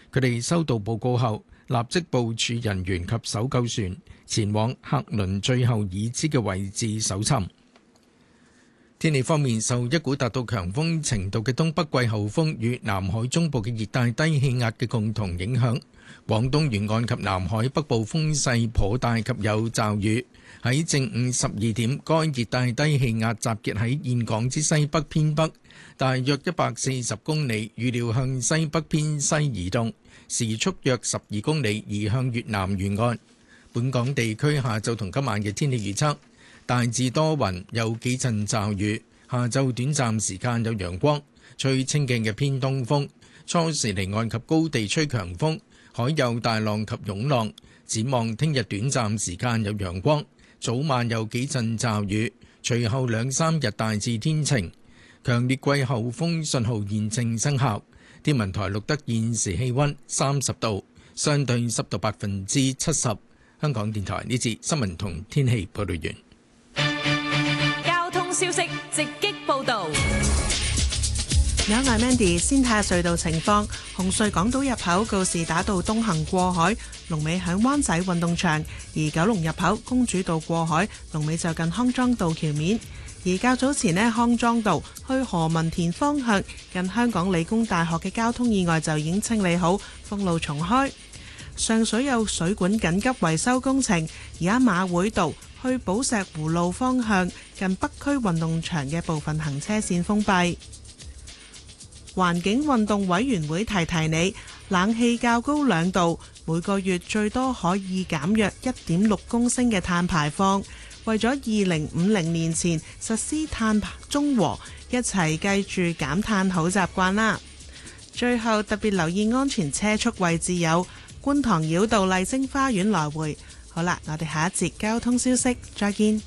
佢哋收到報告後，立即部署人員及搜救船前往客輪最後已知嘅位置搜尋。天氣方面，受一股達到強風程度嘅東北季候風與南海中部嘅熱帶低氣壓嘅共同影響，廣東沿岸及南海北部風勢頗大及有驟雨。喺正午12點，該熱帶低氣壓集結喺峴港之西北偏北，大約140公里，預料向西北偏西移動，時速約12公里，移向越南沿岸。本港地區下晝同今晚嘅天氣預測，大致多雲，有幾陣驟雨，下晝短暫時間有陽光，吹清勁嘅偏東風，初時離岸及高地吹強風，海有大浪及湧浪。展望聽日短暫時間有陽光，早晚有幾陣驟雨，隨後2-3日大致天晴。強烈季候風信號現正生效。天文台錄得現時氣溫30度，相對濕度70%。香港電台呢節新聞同天氣報道完。 交通消息直擊報道。 有我 Mandy 先睇下隧道情況。紅隧港島入口告士打道東行過海，龍尾響灣仔運動場；而九龍入口公主道過海，龍尾就近康莊道橋面。而較早前呢，康莊道去何文田方向近香港理工大學嘅交通意外就已經清理好，封路重開。上水有水管緊急維修工程，而家馬會道去寶石湖路方向近北區運動場嘅部分行車線封閉。環境運動委員會提提你，冷氣較高2度，每個月最多可以減約1.6公升嘅碳排放。為咗2050年前實施碳中和，一齊記住減碳好習慣啦。最後特別留意安全車速位置有觀塘繞道麗晶花園來回。好啦，我哋下一節交通消息再見。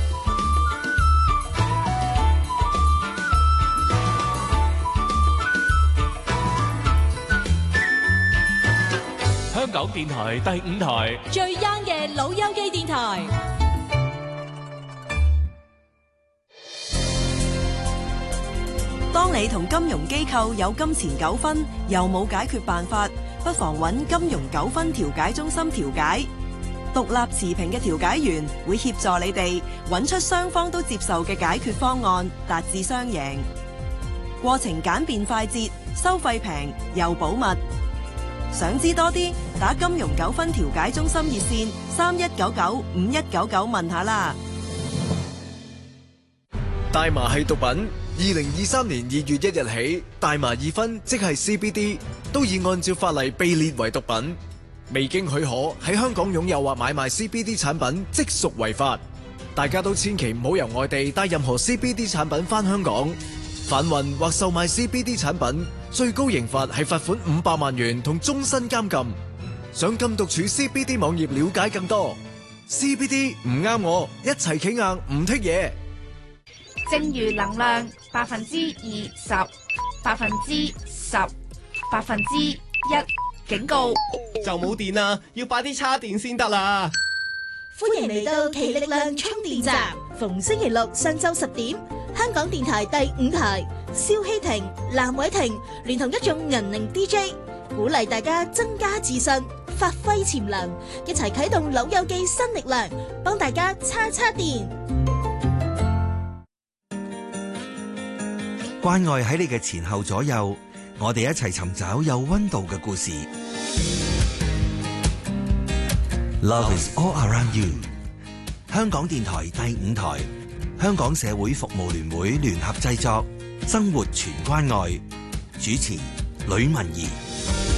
香港電台第5台最 young 嘅老友記電台。 當你同金融機構有金錢糾紛，又冇解決辦法，不妨揾金融糾紛調解中心調解。獨立持平嘅調解員會協助你哋揾出雙方都接受嘅解決方案，達至雙贏。過程簡便快捷，收費平又保密。想知多啲，打金融糾紛調解中心熱線3199-5199問下啦。 大麻係毒品。2023年2月1日起，大麻二酚即係 CBD 都已按照法例被列為毒品。未經許可喺香港擁有或買賣 CBD 產品，即屬違法。大家都千祈唔好由外地帶任何 CBD 產品返香港。販運或售賣 CBD 產品，最高刑罰係罰款500萬元同終身監禁。上禁毒處 CBD 網頁了解更多。CBD 唔啱我，一齊企硬唔剔嘢。 正如能量20%、10%、1%，警告就冇電啦，要快啲叉電先得啦。 歡迎嚟到奇力量充電站，逢星期六上晝10點，香港電台第5台，蕭希婷、藍偉婷聯同一眾銀齡 DJ， 鼓勵大家增加自信，發揮潛能，一齊啟動老友記新力量，幫大家叉電。 關愛喺你嘅前後左右，我哋一齊尋找有溫度嘅故事。Love is all around you。香港電台第5台，香港社會服務聯會聯合製作，生活全關愛，主持呂文儀。